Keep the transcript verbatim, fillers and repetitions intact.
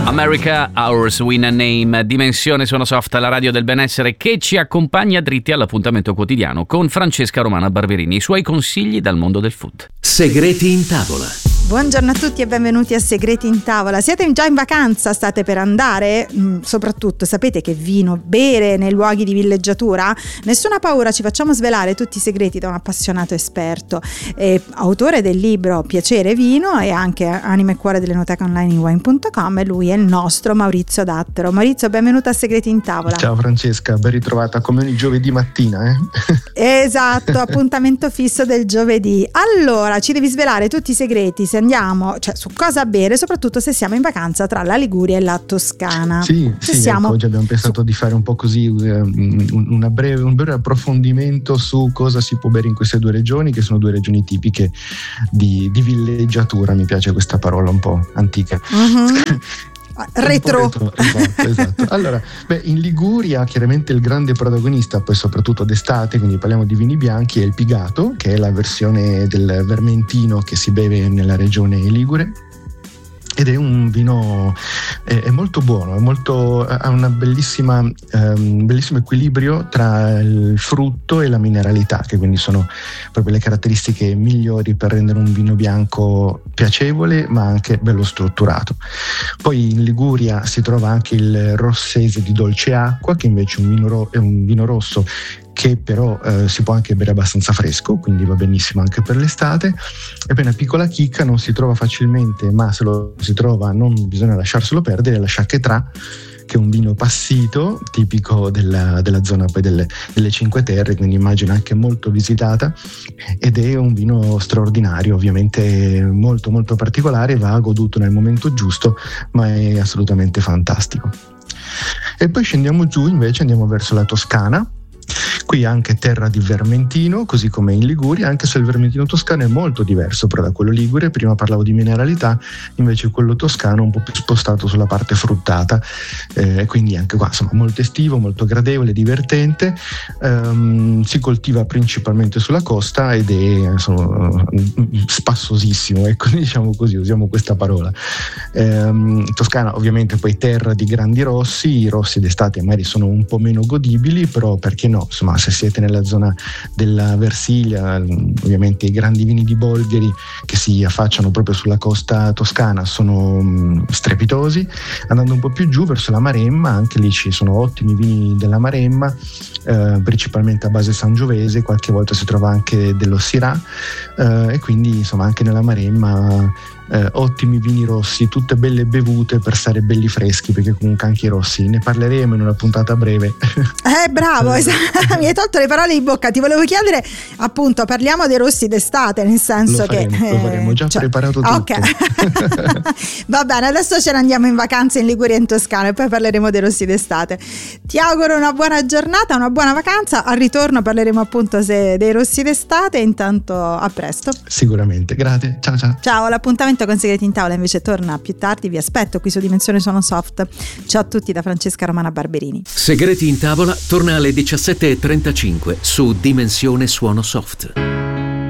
America, Ours, Win a Name, Dimensione Suono Soft, la radio del benessere che ci accompagna dritti all'appuntamento quotidiano con Francesca Romana Barberini, i suoi consigli dal mondo del food. Segreti in tavola. Buongiorno a tutti e benvenuti a Segreti in tavola. Siete già in vacanza? State per andare? Mm, soprattutto sapete che vino bere nei luoghi di villeggiatura? Nessuna paura, ci facciamo svelare tutti i segreti da un appassionato esperto, eh, autore del libro Piacere Vino e anche anima e cuore dell'enoteca online in wine punto com, e lui è il nostro Maurizio Dattero. Maurizio, benvenuto a Segreti in tavola. Ciao Francesca, ben ritrovata come ogni giovedì mattina. Eh? Esatto, appuntamento fisso del giovedì. Allora, ci devi svelare tutti i segreti se andiamo, cioè su cosa bere, soprattutto se siamo in vacanza tra la Liguria e la Toscana. Sì, se sì siamo... ecco, oggi abbiamo pensato di fare un po' così una breve, un breve approfondimento su cosa si può bere in queste due regioni, che sono due regioni tipiche di, di villeggiatura. Mi piace questa parola un po' antica. Uh-huh. Retro. retro esatto, esatto. Allora, beh, in Liguria chiaramente il grande protagonista, poi soprattutto d'estate, quindi parliamo di vini bianchi, è il Pigato, che è la versione del vermentino che si beve nella regione ligure. Ed è un vino è, è molto buono, è molto, ha una bellissima um, bellissimo equilibrio tra il frutto e la mineralità, che quindi sono proprio le caratteristiche migliori per rendere un vino bianco piacevole ma anche bello strutturato. Poi in Liguria si trova anche il Rossese di Dolce Acqua, che invece è un vino, ro- è un vino rosso che però eh, si può anche bere abbastanza fresco, quindi va benissimo anche per l'estate. E poi una piccola chicca, non si trova facilmente, ma se lo si trova non bisogna lasciarselo perdere, la Chaquetrà, che è un vino passito tipico della, della zona poi delle, delle Cinque Terre, quindi immagino anche molto visitata, ed è un vino straordinario, ovviamente molto molto particolare, va goduto nel momento giusto, ma è assolutamente fantastico. E poi scendiamo giù, invece andiamo verso la Toscana. Qui anche terra di vermentino, così come in Liguria, anche se il vermentino toscano è molto diverso però da quello ligure. Prima parlavo di mineralità, invece quello toscano è un po' più spostato sulla parte fruttata, eh, quindi anche qua insomma molto estivo, molto gradevole, divertente. Um, si coltiva principalmente sulla costa ed è insomma, spassosissimo, ecco, diciamo così, usiamo questa parola. Um, Toscana ovviamente poi terra di grandi rossi, i rossi d'estate magari sono un po' meno godibili, però perché no, insomma, se siete nella zona della Versilia, ovviamente i grandi vini di Bolgheri che si affacciano proprio sulla costa toscana sono mh, strepitosi. Andando un po' più giù verso la Maremma, anche lì ci sono ottimi vini della Maremma, eh, principalmente a base sangiovese, qualche volta si trova anche dello Syrah, eh, e quindi insomma anche nella Maremma Eh, ottimi vini rossi, tutte belle bevute per stare belli freschi, perché comunque anche i rossi ne parleremo in una puntata breve. Eh bravo, esatto. Mi hai tolto le parole di bocca. Ti volevo chiedere, appunto, parliamo dei rossi d'estate, nel senso lo faremo, che lo faremo, già cioè, preparato tutto. Ok. Va bene, adesso ce ne andiamo in vacanza in Liguria e in Toscana e poi parleremo dei rossi d'estate. Ti auguro una buona giornata, una buona vacanza. Al ritorno parleremo appunto se dei rossi d'estate. Intanto a presto. Sicuramente, grazie, ciao ciao. Ciao, l'appuntamento con Segreti in tavola invece torna più tardi, vi aspetto qui su Dimensione Suono Soft. Ciao a tutti da Francesca Romana Barberini. Segreti in tavola torna alle diciassette e trentacinque su Dimensione Suono Soft.